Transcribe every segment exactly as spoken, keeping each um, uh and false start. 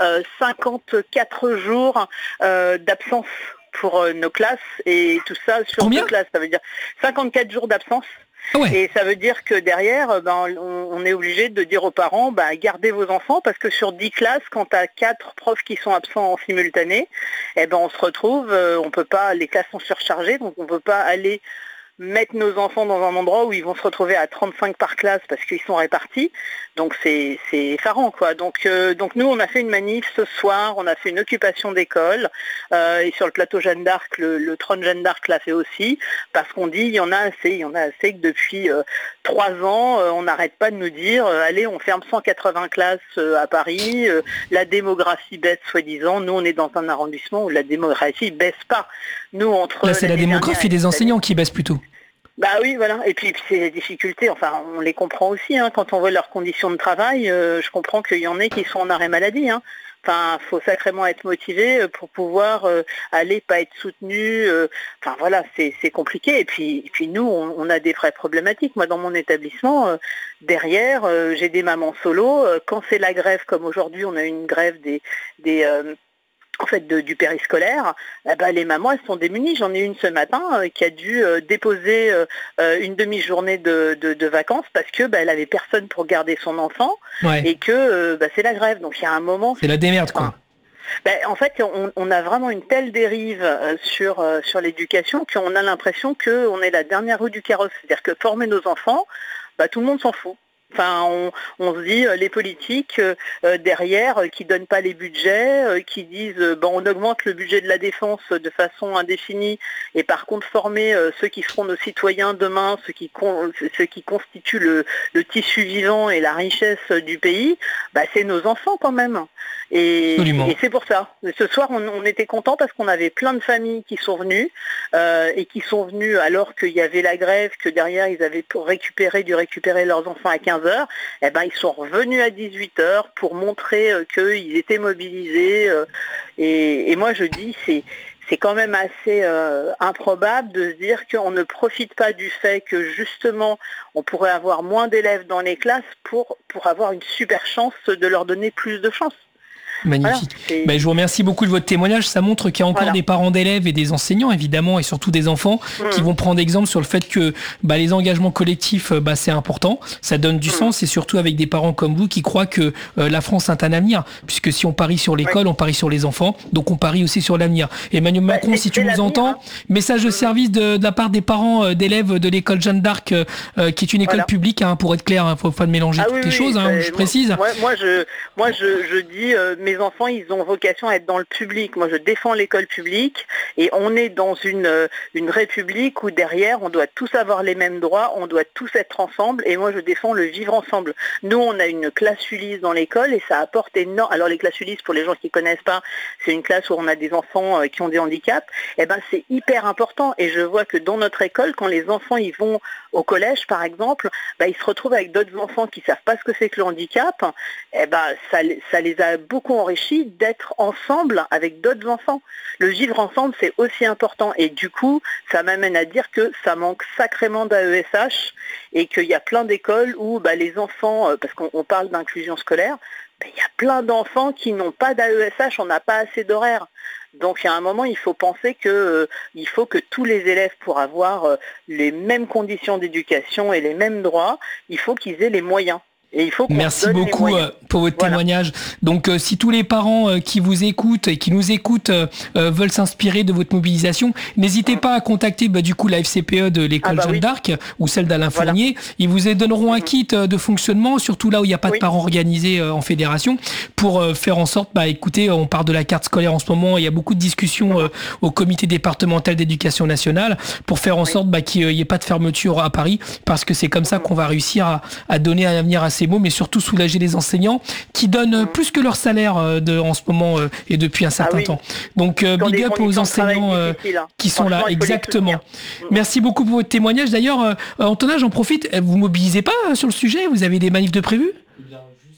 euh, cinquante-quatre jours euh, d'absence pour euh, nos classes et tout ça sur Combien deux classes. Ça veut dire cinquante-quatre jours d'absence. Ah ouais. Et ça veut dire que derrière, ben, on, on est obligé de dire aux parents, ben, gardez vos enfants, parce que sur dix classes, quand tu as quatre profs qui sont absents en simultané, eh ben, on se retrouve, euh, on peut pas, les classes sont surchargées, donc on ne peut pas aller mettre nos enfants dans un endroit où ils vont se retrouver à trente-cinq par classe parce qu'ils sont répartis. Donc c'est, c'est effarant, quoi. Donc, euh, donc nous, on a fait une manif ce soir, on a fait une occupation d'école, euh, et sur le plateau Jeanne d'Arc, le, le trône Jeanne d'Arc l'a fait aussi, parce qu'on dit il y en a assez, il y en a assez que depuis euh, trois ans, euh, on n'arrête pas de nous dire, euh, allez, on ferme cent quatre-vingts classes euh, à Paris, euh, la démographie baisse soi-disant. Nous, on est dans un arrondissement où la démographie baisse pas. Nous, entre Là, c'est la démographie des enseignants qui baisse plutôt. Bah oui, voilà. Et puis, puis c'est les difficultés, enfin, on les comprend aussi, hein. Quand on voit leurs conditions de travail, euh, je comprends qu'il y en ait qui sont en arrêt maladie, hein. Enfin, faut sacrément être motivé pour pouvoir euh, aller, pas être soutenu. Euh, enfin voilà, c'est, c'est compliqué. Et puis, et puis nous, on, on a des vraies problématiques. Moi, dans mon établissement, euh, derrière, euh, j'ai des mamans solo. Euh, quand c'est la grève, comme aujourd'hui, on a une grève des des euh, en fait de, du périscolaire, eh ben, les mamans, elles sont démunies. J'en ai une ce matin euh, qui a dû euh, déposer euh, une demi-journée de, de, de vacances parce que bah, elle avait personne pour garder son enfant, ouais. Et que euh, bah, c'est la grève. Donc il y a un moment... C'est la démerde, quoi. Ben, en fait, on, on a vraiment une telle dérive euh, sur, euh, sur l'éducation qu'on a l'impression qu'on est la dernière roue du carrosse. C'est-à-dire que former nos enfants, bah, tout le monde s'en fout. Enfin, on, on se dit, euh, les politiques euh, derrière euh, qui donnent pas les budgets, euh, qui disent, euh, ben, on augmente le budget de la défense de façon indéfinie, et par contre former euh, ceux qui seront nos citoyens demain, ceux qui, con, ceux qui constituent le, le tissu vivant et la richesse du pays, ben, c'est nos enfants quand même. Et, et c'est pour ça. Ce soir, on, on était contents parce qu'on avait plein de familles qui sont venues euh, et qui sont venues alors qu'il y avait la grève, que derrière ils avaient récupéré, dû récupérer leurs enfants à quinze heures. Eh ben, ils sont revenus à dix-huit heures pour montrer euh, qu'ils étaient mobilisés. Euh, et, et moi, je dis, c'est... C'est quand même assez euh, improbable de se dire qu'on ne profite pas du fait que justement on pourrait avoir moins d'élèves dans les classes pour, pour avoir une super chance de leur donner plus de chance. Magnifique. Voilà, ben, je vous remercie beaucoup de votre témoignage. Ça montre qu'il y a encore voilà. des parents d'élèves et des enseignants, évidemment, et surtout des enfants mmh. qui vont prendre exemple sur le fait que bah, les engagements collectifs, bah, c'est important. Ça donne du mmh. sens, et surtout avec des parents comme vous qui croient que euh, la France a un avenir. Puisque si on parie sur l'école, oui. on parie sur les enfants. Donc on parie aussi sur l'avenir. Emmanuel bah, Macron, si tu nous entends, hein. message de mmh. service de, de la part des parents euh, d'élèves de l'école Jeanne d'Arc, euh, qui est une école voilà. publique, hein, pour être clair. Il ne faut pas mélanger ah, toutes oui, les oui, choses, hein, je précise. Moi, moi, je, moi je, je dis... Euh, mes enfants, ils ont vocation à être dans le public. Moi, je défends l'école publique et on est dans une, une république où derrière, on doit tous avoir les mêmes droits, on doit tous être ensemble et moi, je défends le vivre ensemble. Nous, on a une classe Ulysse dans l'école et ça apporte énormément. Alors, les classes Ulysse, pour les gens qui ne connaissent pas, c'est une classe où on a des enfants qui ont des handicaps. Eh ben, c'est hyper important et je vois que dans notre école, quand les enfants ils vont au collège, par exemple, ben, ils se retrouvent avec d'autres enfants qui ne savent pas ce que c'est que le handicap. Eh ben, ça, ça les a beaucoup enrichis d'être ensemble avec d'autres enfants. Le vivre ensemble, c'est aussi important. Et du coup, ça m'amène à dire que ça manque sacrément d'A E S H et qu'il y a plein d'écoles où bah, les enfants, parce qu'on on parle d'inclusion scolaire, bah, il y a plein d'enfants qui n'ont pas d'A E S H, on n'a pas assez d'horaires. Donc, il y a un moment, il faut penser que, euh, il faut que tous les élèves, pour avoir euh, les mêmes conditions d'éducation et les mêmes droits, il faut qu'ils aient les moyens. Et il faut qu'on Merci beaucoup euh, pour votre voilà. témoignage. Donc, euh, si tous les parents euh, qui vous écoutent et qui nous écoutent euh, euh, veulent s'inspirer de votre mobilisation, n'hésitez mmh. pas à contacter bah, du coup la F C P E de l'école ah bah Jeanne oui. d'Arc ou celle d'Alain voilà. Fournier. Ils vous donneront mmh. un kit euh, de fonctionnement, surtout là où il n'y a pas oui. de parents organisés euh, en fédération, pour euh, faire en sorte, bah, écoutez, on parle de la carte scolaire en ce moment, il y a beaucoup de discussions euh, au comité départemental d'éducation nationale pour faire en oui. sorte bah, qu'il n'y ait pas de fermeture à Paris, parce que c'est comme ça qu'on va réussir à, à donner un avenir à ces mots, mais surtout soulager les enseignants qui donnent plus que leur salaire de, en ce moment euh, et depuis un certain ah oui. temps. Donc euh, big up aux enseignants euh, qui sont là, exactement. Merci beaucoup pour votre témoignage. D'ailleurs, euh, Antonin, j'en profite, vous mobilisez pas sur le sujet? Vous avez des manifs de prévus?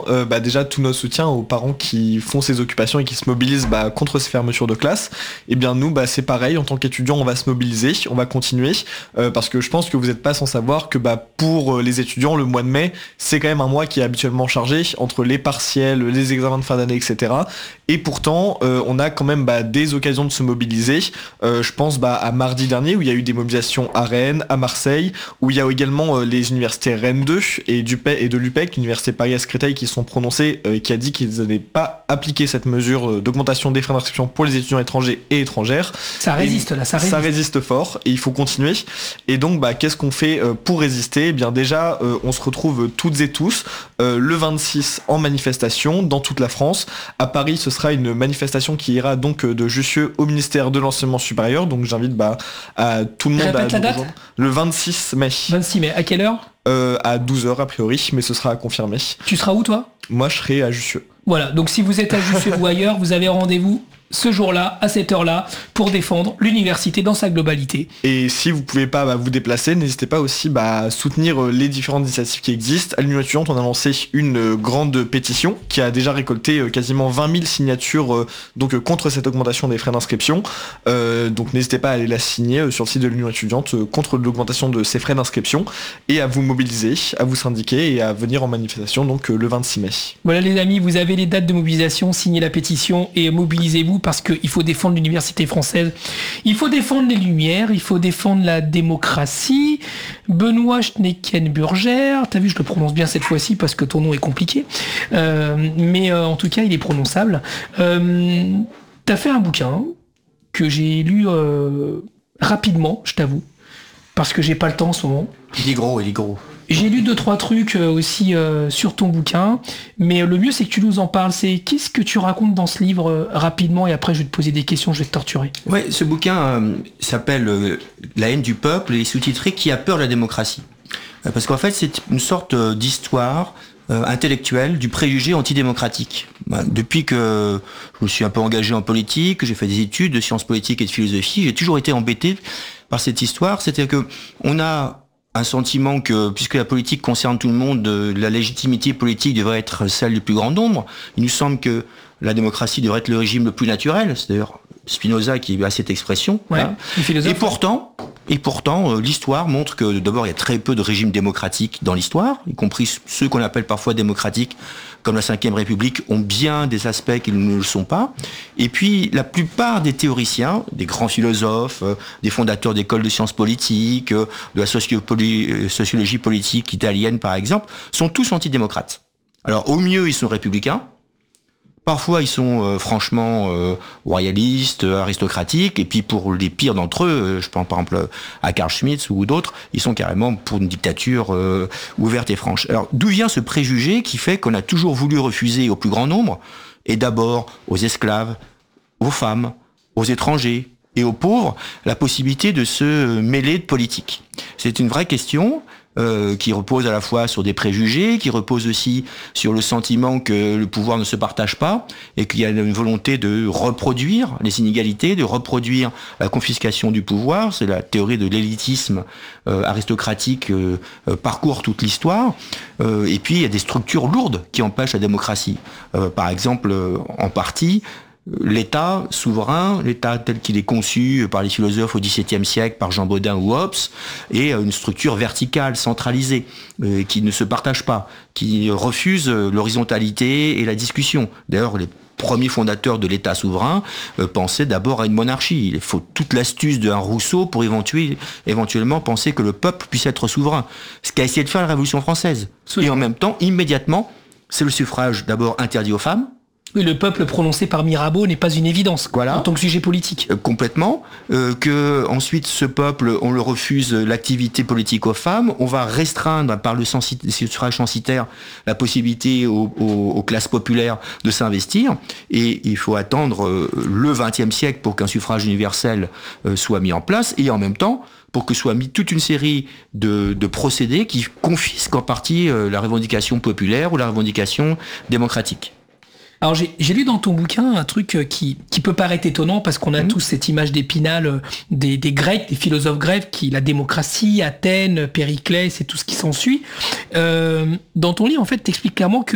étudiants, euh, bah déjà tout notre soutien aux parents qui font ces occupations et qui se mobilisent bah, contre ces fermetures de classe. Et bien nous, bah, c'est pareil, en tant qu'étudiants, on va se mobiliser, on va continuer, euh, parce que je pense que vous n'êtes pas sans savoir que bah, pour les étudiants, le mois de mai, c'est quand même un mois qui est habituellement chargé, entre les partiels, les examens de fin d'année, et cetera. Et pourtant, euh, on a quand même bah, des occasions de se mobiliser. Euh, je pense bah, à mardi dernier, où il y a eu des mobilisations à Rennes, à Marseille, où il y a également euh, les universités Rennes deux et, du P E, et de l'U P E C, l'université Paris-Créteil, qui sont prononcées et euh, qui a dit qu'ils n'avaient pas appliqué cette mesure euh, d'augmentation des frais d'inscription pour les étudiants étrangers et étrangères. Ça résiste et là, ça résiste. Ça résiste fort et il faut continuer. Et donc, bah, qu'est-ce qu'on fait euh, pour résister ? Eh bien déjà, euh, on se retrouve toutes et tous euh, le vingt-six en manifestation dans toute la France. À Paris, ce sera une manifestation qui ira donc de Jussieu au ministère de l'Enseignement supérieur. Donc j'invite bah, à tout le monde Répète à la date. Le vingt-six mai. vingt-six mai, à quelle heure ? euh, À douze heures a priori, mais ce sera à confirmer. Tu seras où toi ? Moi je serai à Jussieu. Voilà, donc si vous êtes à Jussieu ou ailleurs, vous avez rendez-vous ce jour-là, à cette heure-là, pour défendre l'université dans sa globalité. Et si vous pouvez pas bah, vous déplacer, n'hésitez pas aussi bah, à soutenir les différentes initiatives qui existent. À l'Union étudiante, on a lancé une grande pétition qui a déjà récolté quasiment vingt mille signatures euh, donc, contre cette augmentation des frais d'inscription. Euh, donc n'hésitez pas à aller la signer sur le site de l'Union étudiante euh, contre l'augmentation de ces frais d'inscription et à vous mobiliser, à vous syndiquer et à venir en manifestation donc euh, le vingt-six mai. Voilà les amis, vous avez les dates de mobilisation, signez la pétition et mobilisez-vous parce qu'il faut défendre l'université française, il faut défendre les Lumières, il faut défendre la démocratie. Benoît Schneckenburger, t'as vu, je le prononce bien cette fois-ci parce que ton nom est compliqué, euh, mais euh, en tout cas il est prononçable. Euh, t'as fait un bouquin que j'ai lu euh, rapidement, je t'avoue, parce que j'ai pas le temps en ce moment. Il est gros, il est gros. J'ai lu deux trois trucs aussi euh, sur ton bouquin, mais le mieux c'est que tu nous en parles. C'est qu'est-ce que tu racontes dans ce livre euh, rapidement, et après je vais te poser des questions, je vais te torturer. Ouais, ce bouquin euh, s'appelle euh, La haine du peuple, et est sous-titré Qui a peur de la démocratie. Euh, parce qu'en fait c'est une sorte euh, d'histoire euh, intellectuelle du préjugé antidémocratique. Ben, depuis que je me suis un peu engagé en politique, que j'ai fait des études de sciences politiques et de philosophie, j'ai toujours été embêté par cette histoire. C'était que on a un sentiment que, puisque la politique concerne tout le monde, la légitimité politique devrait être celle du plus grand nombre. Il nous semble que la démocratie devrait être le régime le plus naturel. C'est d'ailleurs Spinoza qui a cette expression. Ouais, hein. Et pourtant, et pourtant, l'histoire montre que d'abord il y a très peu de régimes démocratiques dans l'histoire, y compris ceux qu'on appelle parfois démocratiques, comme la cinquième République, ont bien des aspects qui ne le sont pas. Et puis, la plupart des théoriciens, des grands philosophes, euh, des fondateurs d'écoles de sciences politiques, euh, de la sociopoli- sociologie politique italienne, par exemple, sont tous antidémocrates. Alors, au mieux, ils sont républicains. Parfois, ils sont euh, franchement euh, royalistes, aristocratiques, et puis pour les pires d'entre eux, euh, je pense par exemple à Carl Schmitt ou d'autres, ils sont carrément pour une dictature euh, ouverte et franche. Alors, d'où vient ce préjugé qui fait qu'on a toujours voulu refuser au plus grand nombre, et d'abord aux esclaves, aux femmes, aux étrangers et aux pauvres, la possibilité de se mêler de politique ? C'est une vraie question. Euh, qui repose à la fois sur des préjugés, qui repose aussi sur le sentiment que le pouvoir ne se partage pas et qu'il y a une volonté de reproduire les inégalités, de reproduire la confiscation du pouvoir. C'est la théorie de l'élitisme euh, aristocratique euh, euh, parcourt toute l'histoire. Euh, et puis il y a des structures lourdes qui empêchent la démocratie. Euh, par exemple, euh, en partie, l'État souverain, l'État tel qu'il est conçu par les philosophes au dix-septième siècle, par Jean Bodin ou Hobbes, est une structure verticale, centralisée, euh, qui ne se partage pas, qui refuse l'horizontalité et la discussion. D'ailleurs, les premiers fondateurs de l'État souverain euh, pensaient d'abord à une monarchie. Il faut toute l'astuce d'un Rousseau pour éventuer, éventuellement penser que le peuple puisse être souverain. Ce qu'a essayé de faire la Révolution française. Et en même temps, immédiatement, c'est le suffrage d'abord interdit aux femmes. Oui, le peuple prononcé par Mirabeau n'est pas une évidence, voilà, en tant que sujet politique. Euh, complètement. Euh, que ensuite, ce peuple, on le refuse l'activité politique aux femmes. On va restreindre par le suffrage censitaire la possibilité aux, aux, aux classes populaires de s'investir. Et il faut attendre euh, le vingtième siècle pour qu'un suffrage universel euh, soit mis en place. Et en même temps, pour que soit mis toute une série de, de procédés qui confisquent en partie euh, la revendication populaire ou la revendication démocratique. Alors j'ai, j'ai lu dans ton bouquin un truc qui, qui peut paraître étonnant parce qu'on a mmh. tous cette image d'Épinal des, des Grecs, des philosophes grecs, qui la démocratie, Athènes, Périclès et tout ce qui s'ensuit. Euh, dans ton livre, en fait, t'expliques clairement que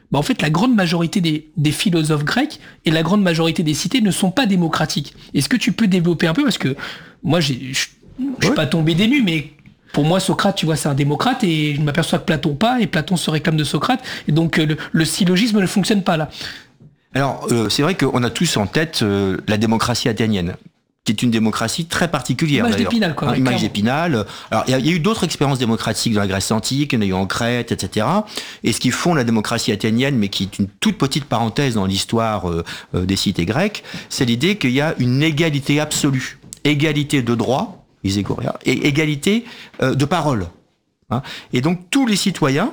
bah en fait la grande majorité des, des philosophes grecs et la grande majorité des cités ne sont pas démocratiques. Est-ce que tu peux développer un peu, parce que moi je ne suis ouais. pas tombé des nues, mais pour moi Socrate, tu vois, c'est un démocrate, et je m'aperçois que Platon pas, et Platon se réclame de Socrate, et donc le, le syllogisme ne fonctionne pas là. Alors euh, c'est vrai qu'on a tous en tête euh, la démocratie athénienne, qui est une démocratie très particulière. Image d'Épinal, quoi. Hein, image d'Épinal. Alors, il y, y a eu d'autres expériences démocratiques dans la Grèce antique, il y en a eu en Crète, et cetera. Et ce qui fonde la démocratie athénienne, mais qui est une toute petite parenthèse dans l'histoire euh, euh, des cités grecques, c'est l'idée qu'il y a une égalité absolue. Égalité de droit, et égalité euh, de parole. Hein. Et donc, tous les citoyens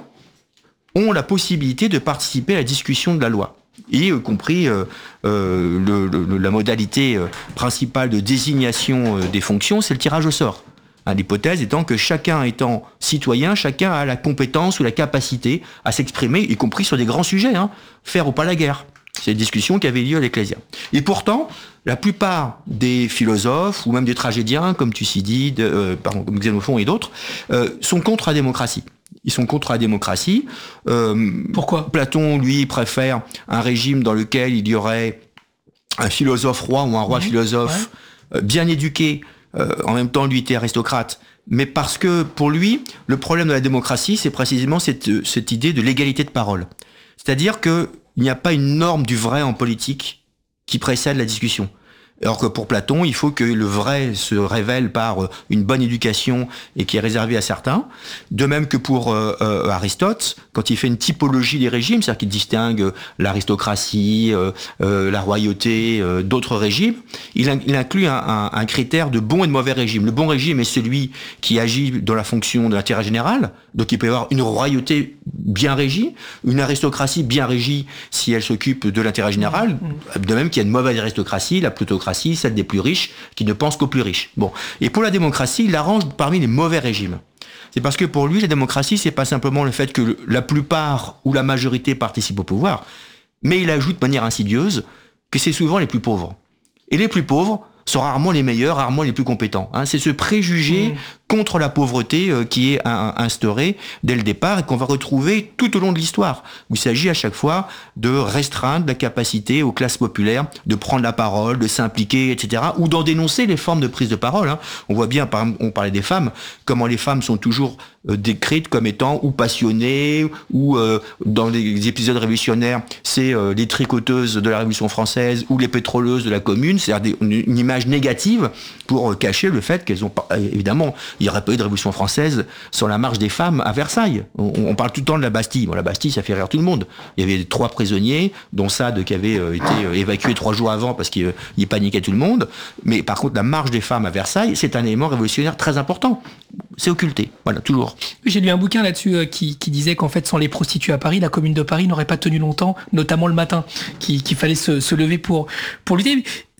ont la possibilité de participer à la discussion de la loi. Y compris euh, euh, le, le, la modalité euh, principale de désignation euh, des fonctions, c'est le tirage au sort. Hein, l'hypothèse étant que chacun étant citoyen, chacun a la compétence ou la capacité à s'exprimer, y compris sur des grands sujets, hein, faire ou pas la guerre. C'est une discussion qui avait lieu à l'Ecclésia. Et pourtant, la plupart des philosophes, ou même des tragédiens, comme Thucydide, euh, pardon, comme Xénophon et d'autres, euh, sont contre la démocratie. Ils sont contre la démocratie. Euh, Pourquoi ? Platon, lui, préfère un régime dans lequel il y aurait un philosophe roi ou un roi mmh, philosophe ouais. euh, bien éduqué. Euh, en même temps, lui était aristocrate. Mais parce que, pour lui, le problème de la démocratie, c'est précisément cette, cette idée de l'égalité de parole. C'est-à-dire qu'il n'y a pas une norme du vrai en politique qui précède la discussion. Alors que pour Platon, il faut que le vrai se révèle par une bonne éducation et qui est réservé à certains. De même que pour euh, euh, Aristote, quand il fait une typologie des régimes, c'est-à-dire qu'il distingue l'aristocratie, euh, euh, la royauté, euh, d'autres régimes, il, in- il inclut un, un, un critère de bon et de mauvais régime. Le bon régime est celui qui agit dans la fonction de l'intérêt général, donc il peut y avoir une royauté bien régie, une aristocratie bien régie si elle s'occupe de l'intérêt général, de même qu'il y a une mauvaise aristocratie, la plutocratie, celle des plus riches, qui ne pense qu'aux plus riches. Bon. Et pour la démocratie, il la range parmi les mauvais régimes. C'est parce que pour lui, la démocratie, c'est pas simplement le fait que la plupart ou la majorité participent au pouvoir, mais il ajoute de manière insidieuse que c'est souvent les plus pauvres. Et les plus pauvres sont rarement les meilleurs, rarement les plus compétents. Hein. C'est ce préjugé mmh. contre la pauvreté euh, qui est un, instauré dès le départ et qu'on va retrouver tout au long de l'histoire, où il s'agit à chaque fois de restreindre la capacité aux classes populaires de prendre la parole, de s'impliquer, et cetera, ou d'en dénoncer les formes de prise de parole. Hein. On voit bien, par exemple, on parlait des femmes, comment les femmes sont toujours euh, décrites comme étant ou passionnées, ou euh, dans les épisodes révolutionnaires, c'est euh, les tricoteuses de la Révolution française ou les pétroleuses de la Commune, c'est-à-dire des, une image négative pour cacher le fait qu'elles ont pas, évidemment, il n'y aurait pas eu de révolution française sans la marche des femmes à Versailles. On, on parle tout le temps de la Bastille. Bon, la Bastille, ça fait rire tout le monde. Il y avait trois prisonniers, dont Sade qui avait euh, été euh, évacué trois jours avant parce qu'il euh, paniquait tout le monde. Mais par contre, la marche des femmes à Versailles, c'est un élément révolutionnaire très important. C'est occulté. Voilà, toujours. J'ai lu un bouquin là-dessus euh, qui, qui disait qu'en fait, sans les prostituées à Paris, la Commune de Paris n'aurait pas tenu longtemps, notamment le matin, qu'il, qu'il fallait se, se lever pour, pour lutter.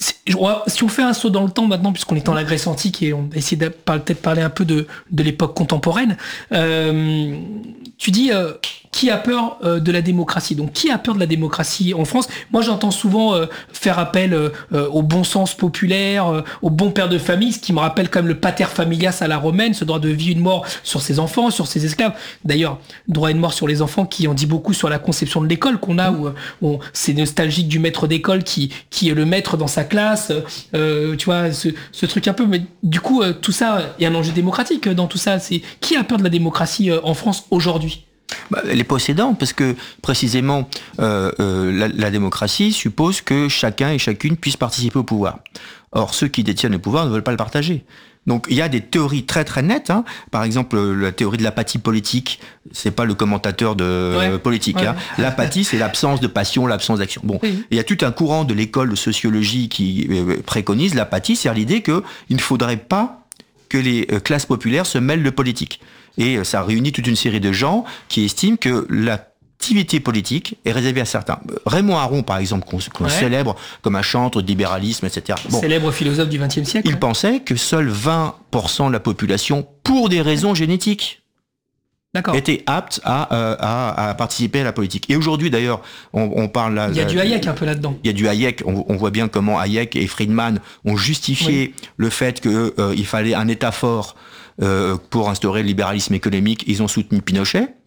Si on fait un saut dans le temps maintenant, puisqu'on est en la Grèce antique et on essaie de peut-être parler un peu de, de l'époque contemporaine, euh, tu dis euh, qui a peur euh, de la démocratie ? Donc qui a peur de la démocratie en France ? Moi j'entends souvent euh, faire appel euh, au bon sens populaire, euh, au bon père de famille, ce qui me rappelle quand même le pater familias à la romaine, ce droit de vie et de mort sur ses enfants, sur ses esclaves. D'ailleurs, droit et de mort sur les enfants qui en dit beaucoup sur la conception de l'école qu'on a, où, où c'est nostalgique du maître d'école qui, qui est le maître dans sa classe, euh, tu vois, ce, ce truc un peu. Mais du coup, euh, tout ça, il y a un enjeu démocratique dans tout ça. C'est qui a peur de la démocratie euh, en France aujourd'hui ? Bah, les possédants, parce que précisément euh, euh, la, la démocratie suppose que chacun et chacune puisse participer au pouvoir. Or, ceux qui détiennent le pouvoir ne veulent pas le partager. Donc il y a des théories très très nettes. Hein. Par exemple, la théorie de l'apathie politique, c'est pas le commentateur de ouais, politique. Ouais. Hein. L'apathie, c'est l'absence de passion, l'absence d'action. Bon, oui. Il y a tout un courant de l'école de sociologie qui préconise l'apathie, c'est l'idée qu'il ne faudrait pas que les classes populaires se mêlent de politique. Et ça réunit toute une série de gens qui estiment que l'activité politique est réservée à certains. Raymond Aron, par exemple, qu'on, qu'on ouais. célèbre comme un chantre de libéralisme, et cetera. Bon. Célèbre philosophe du vingtième siècle. Il ouais. pensait que seuls vingt pour cent de la population, pour des raisons génétiques, D'accord. était apte à, euh, à, à participer à la politique. Et aujourd'hui, d'ailleurs, on, on parle là... Il y a là, du Hayek un peu là-dedans. Il y a du Hayek. On, on voit bien comment Hayek et Friedman ont justifié oui. le fait qu'il euh, fallait un État fort euh, pour instaurer le libéralisme économique. Ils ont soutenu Pinochet.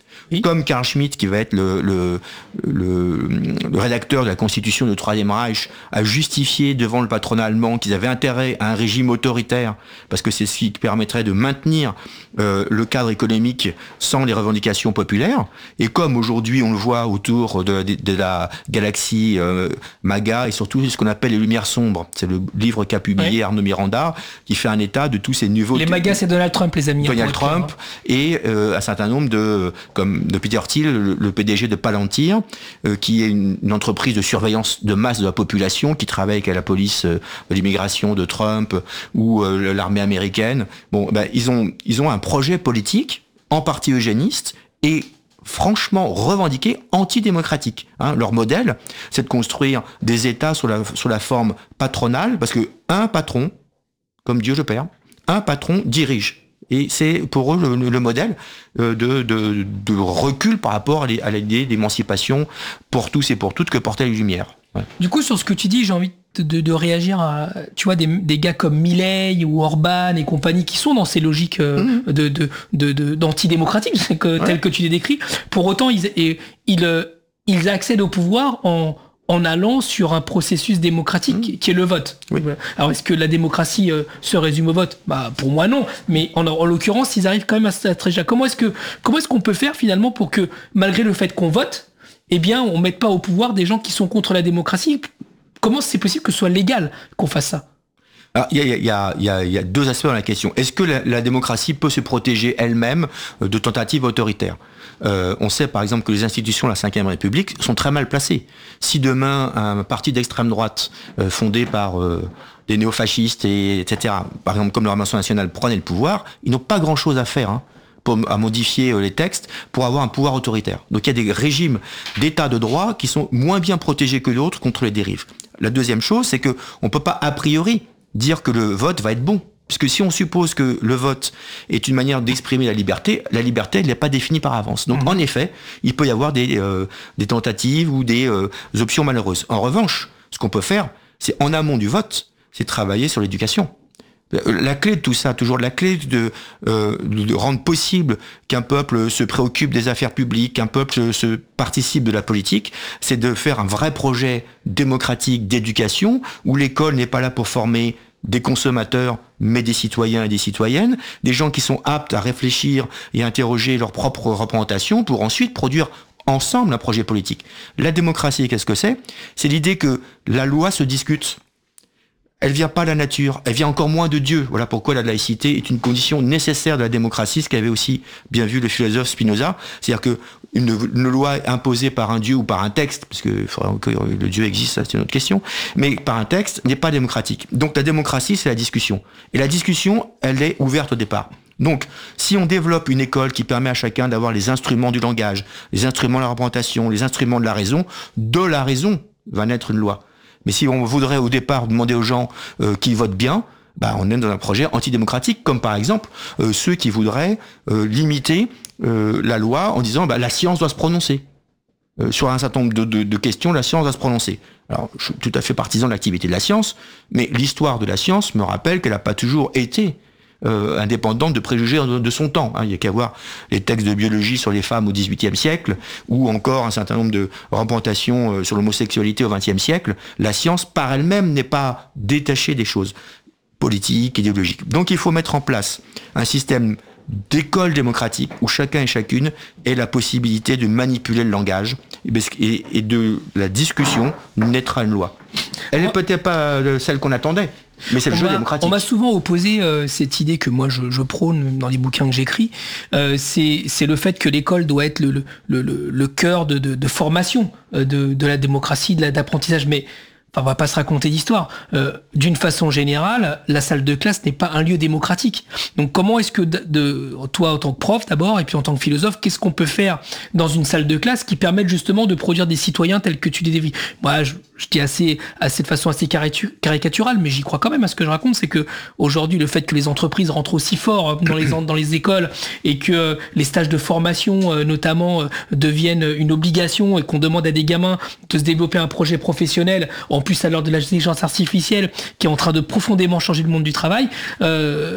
Oui. Comme Carl Schmitt, qui va être le, le, le, le rédacteur de la Constitution du Troisième Reich, a justifié devant le patronat allemand qu'ils avaient intérêt à un régime autoritaire, parce que c'est ce qui permettrait de maintenir euh, le cadre économique sans les revendications populaires. Et comme aujourd'hui on le voit autour de, de, de la galaxie euh, MAGA, et surtout ce qu'on appelle les Lumières sombres, c'est le livre qu'a publié oui. Arnaud Miranda, qui fait un état de tous ces nouveaux... Les MAGA, c'est Donald Trump, les amis. Donald Trump, et euh, un certain nombre de... comme de Peter Thiel, le, le P D G de Palantir, euh, qui est une, une entreprise de surveillance de masse de la population, qui travaille avec la police euh, de l'immigration de Trump ou euh, l'armée américaine. Bon, ben, ils ont, ils ont un projet politique, en partie eugéniste, et franchement revendiqué antidémocratique. Hein. Leur modèle, c'est de construire des États sous la, sous la forme patronale, parce que un patron, comme Dieu le Père, un patron dirige. Et c'est pour eux le, le modèle de, de, de recul par rapport à l'idée d'émancipation pour tous et pour toutes que portaient les Lumières. Ouais. Du coup, sur ce que tu dis, j'ai envie de, de, de réagir à, tu vois, des, des gars comme Milei ou Orban et compagnie qui sont dans ces logiques euh, mmh. de, de, de, de, d'antidémocratiques, que, ouais. telles que tu les décris. Pour autant, ils, et, ils, ils accèdent au pouvoir en... en allant sur un processus démocratique mmh. qui est le vote. Oui. Alors, est-ce que la démocratie euh, se résume au vote ? Bah, pour moi, non. Mais en, en l'occurrence, ils arrivent quand même à se stratégier. Comment est-ce que, comment est-ce qu'on peut faire finalement pour que, malgré le fait qu'on vote, eh bien, on mette pas au pouvoir des gens qui sont contre la démocratie ? Comment c'est possible que ce soit légal qu'on fasse ça ? Alors, il y a, il y a, il y a, il y a deux aspects dans la question. Est-ce que la, la démocratie peut se protéger elle-même de tentatives autoritaires ? Euh, on sait par exemple que les institutions de la cinquième République sont très mal placées. Si demain un parti d'extrême droite euh, fondé par euh, des néofascistes et etc., par exemple comme le Rassemblement national prenait le pouvoir, ils n'ont pas grand-chose à faire hein, pour à modifier euh, les textes pour avoir un pouvoir autoritaire. Donc il y a des régimes d'état de droit qui sont moins bien protégés que d'autres contre les dérives. La deuxième chose, c'est que on peut pas a priori dire que le vote va être bon. Puisque si on suppose que le vote est une manière d'exprimer la liberté, la liberté, elle n'est pas définie par avance. Donc, mmh. en effet, il peut y avoir des, euh, des tentatives ou des euh, options malheureuses. En revanche, ce qu'on peut faire, c'est en amont du vote, c'est travailler sur l'éducation. La clé de tout ça, toujours la clé de, euh, de rendre possible qu'un peuple se préoccupe des affaires publiques, qu'un peuple se participe de la politique, c'est de faire un vrai projet démocratique d'éducation où l'école n'est pas là pour former des consommateurs, mais des citoyens et des citoyennes, des gens qui sont aptes à réfléchir et à interroger leur propre représentation pour ensuite produire ensemble un projet politique. La démocratie, qu'est-ce que c'est ? C'est l'idée que la loi se discute. Elle vient pas de la nature, elle vient encore moins de Dieu. Voilà pourquoi la laïcité est une condition nécessaire de la démocratie, ce qu'avait aussi bien vu le philosophe Spinoza. C'est-à-dire que une, une loi imposée par un Dieu ou par un texte, parce que faudrait que le Dieu existe, ça c'est une autre question, mais par un texte n'est pas démocratique. Donc la démocratie, c'est la discussion. Et la discussion, elle est ouverte au départ. Donc, si on développe une école qui permet à chacun d'avoir les instruments du langage, les instruments de la représentation, les instruments de la raison, de la raison va naître une loi. Mais si on voudrait au départ demander aux gens euh, qui votent bien, bah on est dans un projet antidémocratique, comme par exemple euh, ceux qui voudraient euh, limiter euh, la loi en disant bah, la science doit se prononcer. Euh, sur un certain nombre de, de, de questions, la science doit se prononcer. Alors, je suis tout à fait partisan de l'activité de la science, mais l'histoire de la science me rappelle qu'elle n'a pas toujours été Euh, indépendante de préjugés de, de son temps. Hein. Il n'y a qu'à voir les textes de biologie sur les femmes au dix-huitième siècle, ou encore un certain nombre de représentations euh, sur l'homosexualité au vingtième siècle. La science, par elle-même, n'est pas détachée des choses politiques, idéologiques. Donc il faut mettre en place un système d'école démocratique où chacun et chacune ait la possibilité de manipuler le langage et, et de la discussion naîtra une loi. Elle n'est peut-être pas celle qu'on attendait, mais c'est le on jeu démocratique. On m'a souvent opposé euh, cette idée que moi je, je prône dans les bouquins que j'écris, euh, c'est, c'est le fait que l'école doit être le, le, le, le cœur de, de, de formation de, de la démocratie, de la, d'apprentissage, mais enfin, on va pas se raconter d'histoire. Euh, d'une façon générale, la salle de classe n'est pas un lieu démocratique. Donc comment est-ce que, de, de, toi en tant que prof d'abord, et puis en tant que philosophe, qu'est-ce qu'on peut faire dans une salle de classe qui permette justement de produire des citoyens tels que tu les dévis ? Moi, je, je dis assez, assez de façon assez caricaturale, mais j'y crois quand même à ce que je raconte, c'est que aujourd'hui, le fait que les entreprises rentrent aussi fort dans les, dans les écoles et que les stages de formation, notamment, deviennent une obligation et qu'on demande à des gamins de se développer un projet professionnel, en plus à l'heure de l'intelligence artificielle qui est en train de profondément changer le monde du travail, euh,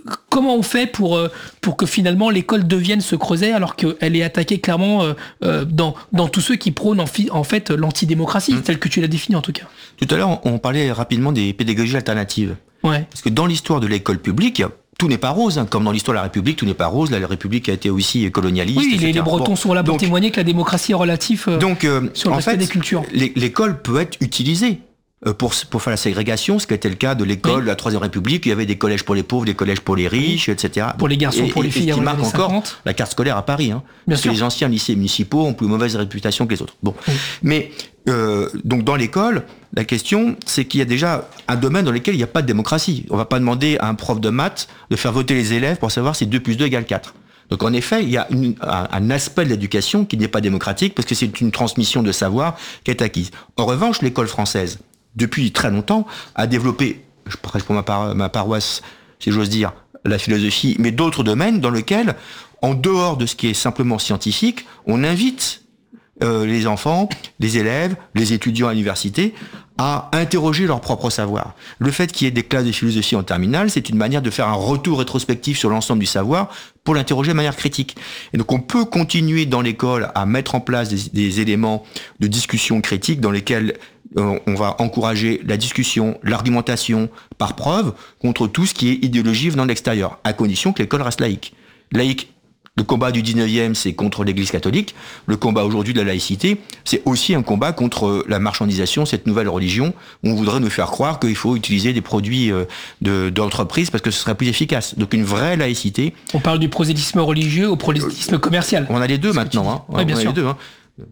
comment on fait pour, euh, pour que finalement l'école devienne ce creuset alors qu'elle est attaquée clairement euh, euh, dans, dans tous ceux qui prônent en, fi- en fait l'antidémocratie, mmh. telle que tu l'as définie en tout cas. Tout à l'heure, on parlait rapidement des pédagogies alternatives. Ouais. Parce que dans l'histoire de l'école publique, tout n'est pas rose, hein. Comme dans l'histoire de la République, tout n'est pas rose. La République a été aussi colonialiste. Oui, et cetera. Les, les Bretons bon, sont là pour donc, témoigner que la démocratie est relative euh, donc, euh, sur le respect des cultures. L'école peut être utilisée pour, pour faire la ségrégation, ce qui était le cas de l'école oui. de la Troisième République. Il y avait des collèges pour les pauvres, des collèges pour les riches, oui. et cetera. Pour les garçons, et, pour les filles. Et qui marque encore cinquante. La carte scolaire à Paris. Hein, Bien parce sûr. Que les anciens lycées municipaux ont plus mauvaise réputation que les autres. Bon, oui. mais euh, donc dans l'école, la question, c'est qu'il y a déjà un domaine dans lequel il n'y a pas de démocratie. On ne va pas demander à un prof de maths de faire voter les élèves pour savoir si deux plus deux égale quatre. Donc en effet, il y a une, un, un aspect de l'éducation qui n'est pas démocratique parce que c'est une transmission de savoir qui est acquise. En revanche, l'école française, depuis très longtemps, a développé, je prêche pour ma, par, ma paroisse, si j'ose dire, la philosophie, mais d'autres domaines dans lesquels, en dehors de ce qui est simplement scientifique, on invite euh, les enfants, les élèves, les étudiants à l'université à interroger leur propre savoir. Le fait qu'il y ait des classes de philosophie en terminale, c'est une manière de faire un retour rétrospectif sur l'ensemble du savoir pour l'interroger de manière critique. Et donc on peut continuer dans l'école à mettre en place des, des éléments de discussion critique dans lesquels euh, on va encourager la discussion, l'argumentation par preuve contre tout ce qui est idéologie venant de l'extérieur, à condition que l'école reste laïque. Laïque. Le combat du dix-neuvième, c'est contre l'Église catholique. Le combat aujourd'hui de la laïcité, c'est aussi un combat contre la marchandisation, cette nouvelle religion, où on voudrait nous faire croire qu'il faut utiliser des produits de, d'entreprise parce que ce serait plus efficace. Donc une vraie laïcité. On parle du prosélytisme religieux au prosélytisme commercial. On a les deux maintenant. Hein. Oui, bien on sûr. a les deux, hein.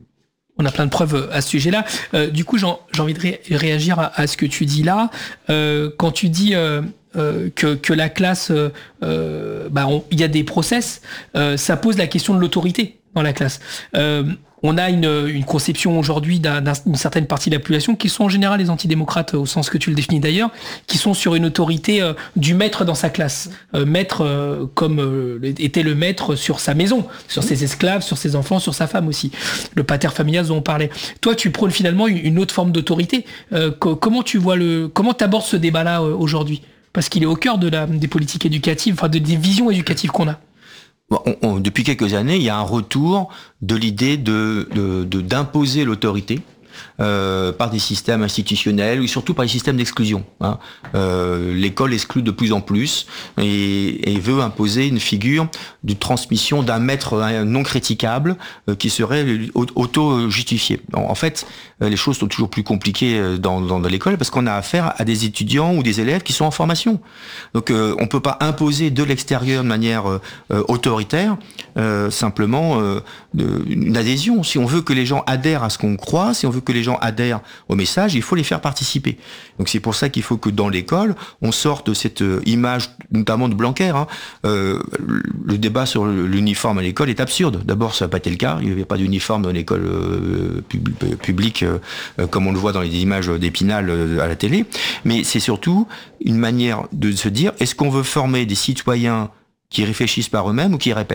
On a plein de preuves à ce sujet-là. Euh, du coup, j'ai envie de ré- réagir à, à ce que tu dis là. Euh, quand tu dis... Euh Euh, que, que la classe, il euh, bah y a des process, euh, ça pose la question de l'autorité dans la classe. Euh, on a une, une conception aujourd'hui d'un, d'une certaine partie de la population qui sont en général les antidémocrates au sens que tu le définis d'ailleurs, qui sont sur une autorité euh, du maître dans sa classe. Euh, maître euh, comme euh, était le maître sur sa maison, sur ses esclaves, sur ses enfants, sur sa femme aussi. Le pater familias dont on parlait. Toi, tu prônes finalement une autre forme d'autorité. Euh, co- comment tu vois le, comment t'abordes ce débat-là euh, aujourd'hui ? Parce qu'il est au cœur de la, des politiques éducatives, enfin de, des visions éducatives qu'on a. Bon, on, on, depuis quelques années, il y a un retour de l'idée de, de, de d'imposer l'autorité euh, par des systèmes institutionnels ou surtout par des systèmes d'exclusion. Hein. Euh, l'école exclut de plus en plus et, et veut imposer une figure de transmission d'un maître non critiquable euh, qui serait auto-justifié. En fait, les choses sont toujours plus compliquées dans, dans, dans l'école parce qu'on a affaire à des étudiants ou des élèves qui sont en formation. Donc euh, on peut pas imposer de l'extérieur de manière euh, autoritaire euh, simplement euh, de, une adhésion. Si on veut que les gens adhèrent à ce qu'on croit, si on veut que les gens adhèrent au message, il faut les faire participer. Donc c'est pour ça qu'il faut que dans l'école, on sorte de cette image, notamment de Blanquer. Hein. Euh, le débat sur l'uniforme à l'école est absurde. D'abord, ça n'a pas été le cas. Il n'y avait pas d'uniforme dans l'école euh, pub- publique euh, comme on le voit dans les images d'Épinal euh, à la télé. Mais c'est surtout une manière de se dire, est-ce qu'on veut former des citoyens qui réfléchissent par eux-mêmes ou qui répètent ?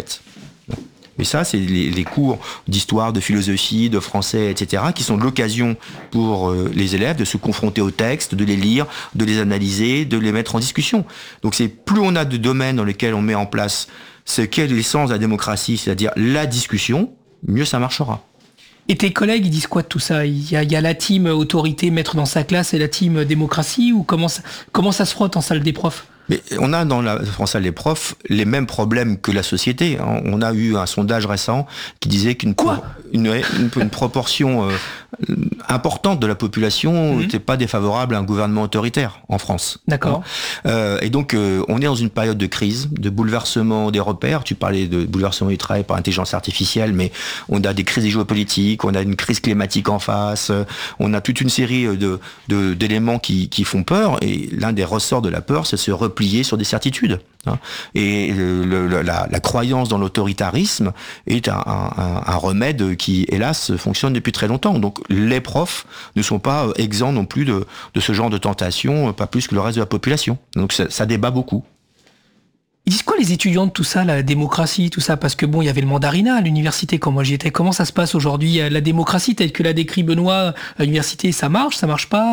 Et ça, c'est les, les cours d'histoire, de philosophie, de français, et cetera, qui sont l'occasion pour euh, les élèves de se confronter aux textes, de les lire, de les analyser, de les mettre en discussion. Donc c'est plus on a de domaines dans lesquels on met en place ce qu'est l'essence de la démocratie, c'est-à-dire la discussion, mieux ça marchera. Et tes collègues, ils disent quoi de tout ça ? Il y a, il y a la team autorité, maître dans sa classe, et la team démocratie, ou comment ça, comment ça se frotte en salle des profs ? Mais on a dans la en salle des profs les mêmes problèmes que la société. On a eu un sondage récent qui disait qu'une Quoi une, une, une proportion euh, importante de la population n'était mmh. pas défavorable à un gouvernement autoritaire en France. D'accord. Euh, et donc euh, on est dans une période de crise, de bouleversement des repères. Tu parlais de bouleversement du travail par intelligence artificielle, mais on a des crises géopolitiques, on a une crise climatique en face, on a toute une série de, de d'éléments qui, qui font peur. Et l'un des ressorts de la peur, c'est se replier sur des certitudes. Hein. Et le, le, la, la croyance dans l'autoritarisme est un, un, un remède qui, hélas, fonctionne depuis très longtemps. Donc les profs ne sont pas exempts non plus de, de ce genre de tentation, pas plus que le reste de la population. Donc ça, ça débat beaucoup. Ils disent quoi les étudiants de tout ça, la démocratie, tout ça ? Parce que bon, il y avait le mandarinat à l'université quand moi j'y étais. Comment ça se passe aujourd'hui ? La démocratie telle que l'a décrit Benoît à l'université, ça marche, ça marche pas ?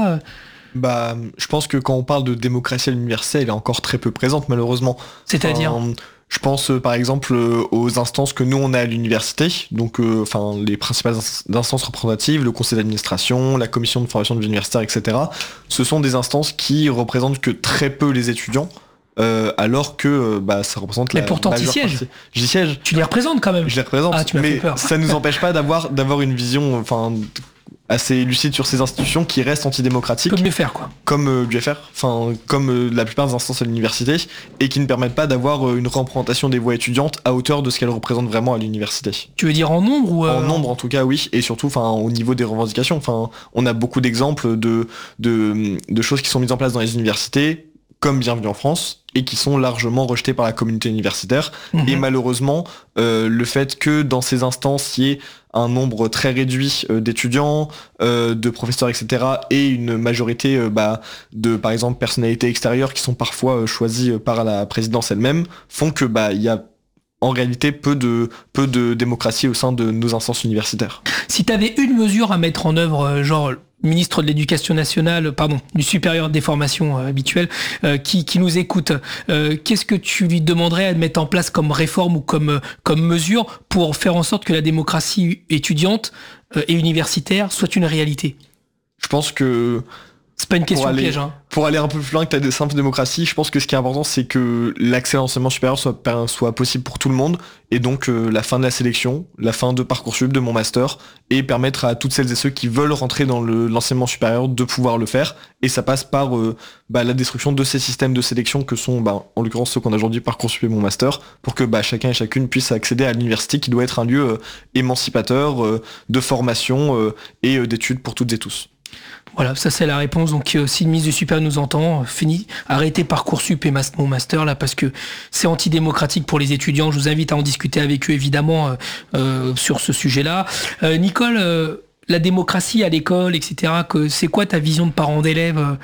Bah, je pense que quand on parle de démocratie à l'université, elle est encore très peu présente malheureusement. C'est-à-dire enfin, je pense euh, par exemple euh, aux instances que nous on a à l'université, donc euh, enfin les principales instances représentatives, le conseil d'administration, la commission de formation de vie universitaire, et cetera. Ce sont des instances qui représentent que très peu les étudiants. Euh, alors que euh, bah, ça représente mais la pourtant majeure t'y sièges. partie. J'y siège. Tu les représentes quand même. Je les représente, ah, tu m'as mais fait peur. ça nous empêche pas d'avoir d'avoir une vision enfin assez lucide sur ces institutions qui restent antidémocratiques. Comme l'U F R quoi. Comme euh, l'U F R, enfin comme euh, la plupart des instances à l'université, et qui ne permettent pas d'avoir euh, une représentation des voix étudiantes à hauteur de ce qu'elles représentent vraiment à l'université. Tu veux dire en nombre ou euh... En nombre en tout cas oui, et surtout enfin au niveau des revendications. Enfin on a beaucoup d'exemples de, de de choses qui sont mises en place dans les universités, comme Bienvenue en France, et qui sont largement rejetés par la communauté universitaire. Mmh. Et malheureusement, euh, le fait que dans ces instances, il y ait un nombre très réduit euh, d'étudiants, euh, de professeurs, et cetera, et une majorité euh, bah, de, par exemple, personnalités extérieures qui sont parfois euh, choisies par la présidence elle-même, font que bah, il y a en réalité peu de, peu de démocratie au sein de nos instances universitaires. Si tu avais une mesure à mettre en œuvre, genre ministre de l'Éducation nationale, pardon, du supérieur des formations euh, habituelles, euh, qui, qui nous écoute, euh, qu'est-ce que tu lui demanderais de mettre en place comme réforme ou comme, comme mesure pour faire en sorte que la démocratie étudiante euh, et universitaire soit une réalité ? Je pense que... C'est pas une question aller, piège, hein. Pour aller un peu plus loin que ta simple démocratie, je pense que ce qui est important, c'est que l'accès à l'enseignement supérieur soit, soit possible pour tout le monde, et donc euh, la fin de la sélection, la fin de Parcoursup, de mon master, et permettre à toutes celles et ceux qui veulent rentrer dans le, l'enseignement supérieur de pouvoir le faire, et ça passe par euh, bah, la destruction de ces systèmes de sélection que sont, bah, en l'occurrence, ceux qu'on a aujourd'hui, Parcoursup et mon master, pour que bah, chacun et chacune puisse accéder à l'université, qui doit être un lieu euh, émancipateur, euh, de formation euh, et euh, d'études pour toutes et tous. Voilà, ça c'est la réponse. Donc euh, si le ministre du Supérieur nous entend, euh, fini, arrêtez Parcoursup et mas- mon master là parce que c'est antidémocratique pour les étudiants. Je vous invite à en discuter avec eux évidemment euh, euh, sur ce sujet-là. Euh, Nicole, euh, la démocratie à l'école, et cetera. Que, c'est quoi ta vision de parent d'élève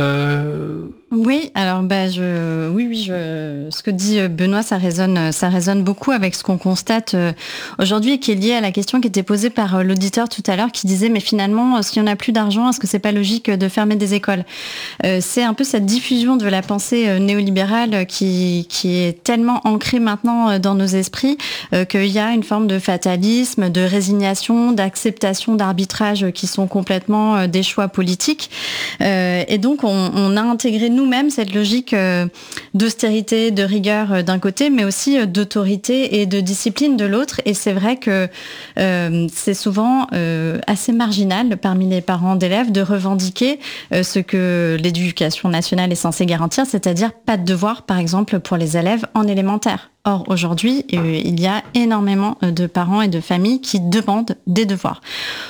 euh... Oui, alors bah je, oui, oui, je, ce que dit Benoît, ça résonne, ça résonne beaucoup avec ce qu'on constate aujourd'hui et qui est lié à la question qui était posée par l'auditeur tout à l'heure, qui disait mais finalement, s'il y en a plus d'argent, est-ce que c'est pas logique de fermer des écoles ? euh, C'est un peu cette diffusion de la pensée néolibérale qui qui est tellement ancrée maintenant dans nos esprits euh, qu'il y a une forme de fatalisme, de résignation, d'acceptation d'arbitrages qui sont complètement euh, des choix politiques. Euh, et donc on, on a intégré nous-mêmes cette logique euh, d'austérité, de rigueur euh, d'un côté, mais aussi euh, d'autorité et de discipline de l'autre. Et c'est vrai que euh, c'est souvent euh, assez marginal parmi les parents d'élèves de revendiquer euh, ce que l'éducation nationale est censée garantir, c'est-à-dire pas de devoirs, par exemple, pour les élèves en élémentaire. Or, aujourd'hui, euh, il y a énormément de parents et de familles qui demandent des devoirs. Pourquoi ?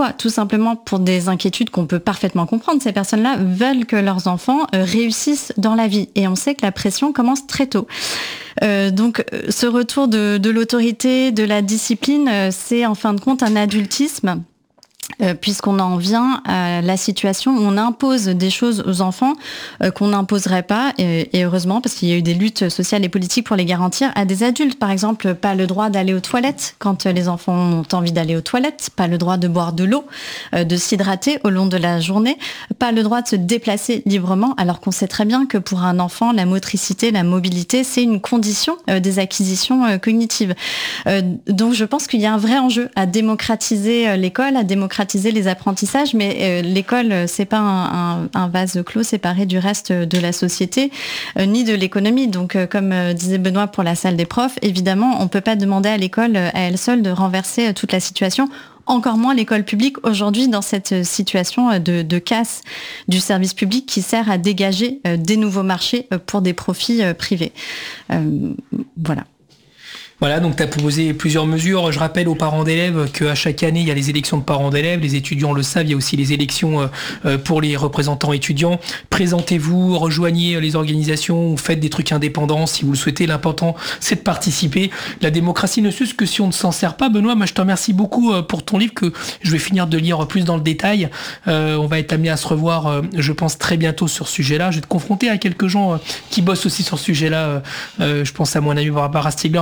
Tout simplement pour des inquiétudes qu'on peut parfaitement comprendre. Ces personnes-là veulent que leurs enfants réussissent dans la vie. Et on sait que la pression commence très tôt. Euh, donc, ce retour de, de l'autorité, de la discipline, c'est en fin de compte un adultisme. Euh, puisqu'on en vient à la situation où on impose des choses aux enfants euh, qu'on n'imposerait pas, et, et heureusement, parce qu'il y a eu des luttes sociales et politiques pour les garantir à des adultes. Par exemple, pas le droit d'aller aux toilettes quand les enfants ont envie d'aller aux toilettes, pas le droit de boire de l'eau, euh, de s'hydrater au long de la journée, pas le droit de se déplacer librement, alors qu'on sait très bien que pour un enfant, la motricité, la mobilité, c'est une condition euh, des acquisitions euh, cognitives. Euh, donc je pense qu'il y a un vrai enjeu à démocratiser euh, l'école, à démocratiser les apprentissages, mais euh, l'école, c'est pas un, un, un vase clos séparé du reste de la société, euh, ni de l'économie. Donc, euh, comme euh, disait Benoît pour la salle des profs, évidemment, on peut pas demander à l'école euh, à elle seule de renverser euh, toute la situation. Encore moins l'école publique aujourd'hui dans cette situation de, de casse du service public qui sert à dégager euh, des nouveaux marchés euh, pour des profits euh, privés. Euh, voilà. Voilà, donc tu as proposé plusieurs mesures. Je rappelle aux parents d'élèves qu'à chaque année, il y a les élections de parents d'élèves. Les étudiants le savent, il y a aussi les élections pour les représentants étudiants. Présentez-vous, rejoignez les organisations, ou faites des trucs indépendants si vous le souhaitez. L'important, c'est de participer. La démocratie ne s'use que si on ne s'en sert pas. Benoît, moi, je te remercie beaucoup pour ton livre que je vais finir de lire plus dans le détail. Euh, on va être amené à se revoir, je pense, très bientôt sur ce sujet-là. Je vais te confronter à quelques gens qui bossent aussi sur ce sujet-là. Euh, je pense à mon ami Barbara Stiegler, mais elle n'est pas encore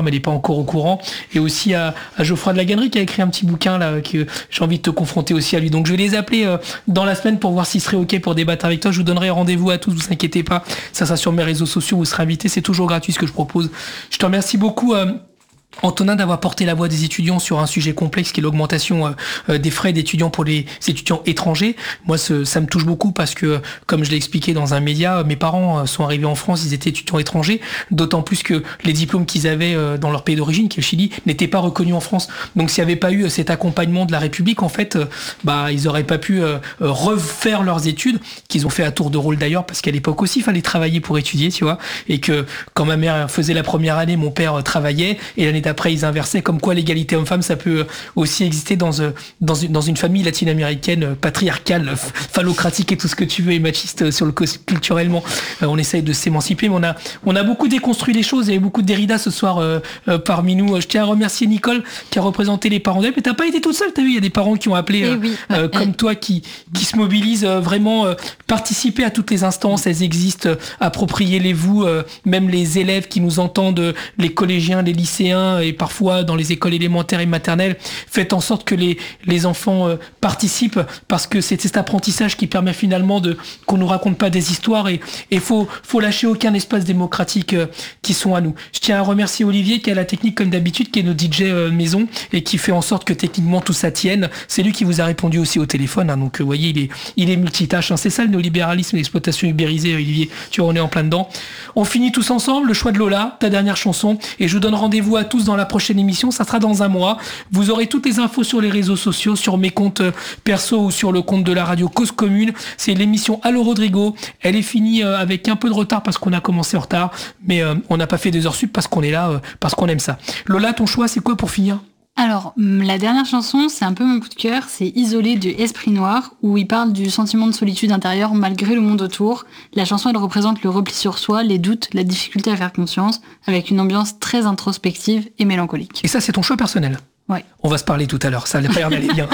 encore au courant, et aussi à, à Geoffroy de la Gannerie qui a écrit un petit bouquin là, que j'ai envie de te confronter aussi à lui. Donc je vais les appeler euh, dans la semaine pour voir s'ils seraient ok pour débattre avec toi. Je vous donnerai rendez-vous à tous, vous inquiétez pas, ça sera sur mes réseaux sociaux, vous serez invités, c'est toujours gratuit ce que je propose. Je te remercie beaucoup euh, Antonin d'avoir porté la voix des étudiants sur un sujet complexe qui est l'augmentation euh, des frais d'étudiants pour les étudiants étrangers. Moi, ce, ça me touche beaucoup parce que, comme je l'ai expliqué dans un média, mes parents sont arrivés en France, ils étaient étudiants étrangers, d'autant plus que les diplômes qu'ils avaient euh, dans leur pays d'origine, qui est le Chili, n'étaient pas reconnus en France. Donc s'il n'y avait pas eu cet accompagnement de la République, en fait, euh, bah, ils n'auraient pas pu euh, refaire leurs études, qu'ils ont fait à tour de rôle d'ailleurs, parce qu'à l'époque aussi, il fallait travailler pour étudier, tu vois, et que quand ma mère faisait la première année, mon père travaillait, et l'année d'après ils inversaient, comme quoi l'égalité homme-femme ça peut aussi exister dans, dans, une, dans une famille latino-américaine patriarcale, phallocratique et tout ce que tu veux, et machiste sur le culturellement. Euh, on essaye de s'émanciper, mais on a, on a beaucoup déconstruit les choses. Il y a eu beaucoup de Derrida ce soir euh, euh, parmi nous. Je tiens à remercier Nicole qui a représenté les parents d'elle, mais t'as pas été toute seule, t'as vu, il y a des parents qui ont appelé euh, oui. euh, comme toi qui, qui se mobilisent euh, vraiment, euh, participer à toutes les instances, elles existent, euh, appropriez-les-vous, euh, même les élèves qui nous entendent, euh, les collégiens, les lycéens et parfois dans les écoles élémentaires et maternelles, faites en sorte que les, les enfants euh, participent, parce que c'est cet apprentissage qui permet finalement de qu'on nous raconte pas des histoires, et il faut, faut lâcher aucun espace démocratique euh, qui sont à nous. Je tiens à remercier Olivier qui a la technique comme d'habitude, qui est notre D J euh, maison et qui fait en sorte que techniquement tout ça tienne. C'est lui qui vous a répondu aussi au téléphone, hein, donc vous euh, voyez, il est, il est multitâche, hein. C'est ça le néolibéralisme, l'exploitation ubérisée, Olivier, tu vois, on est en plein dedans. On finit tous ensemble, le choix de Lola, ta dernière chanson, et je vous donne rendez-vous à tous dans la prochaine émission, ça sera dans un mois. Vous aurez toutes les infos sur les réseaux sociaux, sur mes comptes perso ou sur le compte de la radio Cause Commune. C'est l'émission Allo Rodrigo. Elle est finie avec un peu de retard parce qu'on a commencé en retard, mais on n'a pas fait des heures sup parce qu'on est là, parce qu'on aime ça. Lola, ton choix, c'est quoi pour finir ? Alors, la dernière chanson, c'est un peu mon coup de cœur, c'est Isolé de Esprit Noir, où il parle du sentiment de solitude intérieure malgré le monde autour. La chanson, elle représente le repli sur soi, les doutes, la difficulté à faire conscience, avec une ambiance très introspective et mélancolique. Et ça, c'est ton choix personnel ? Ouais. On va se parler tout à l'heure, ça a l'air d'aller bien.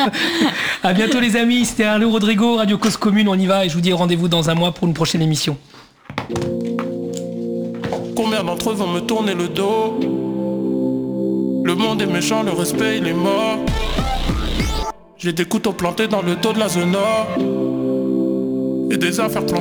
À bientôt les amis, c'était Allo Rodrigo, Radio Cause Commune, on y va, et je vous dis rendez-vous dans un mois pour une prochaine émission. Combien d'entre eux vont me tourner le dos ? Le monde est méchant, le respect il est mort. J'ai des couteaux plantés dans le dos de la zone nord et des affaires plantées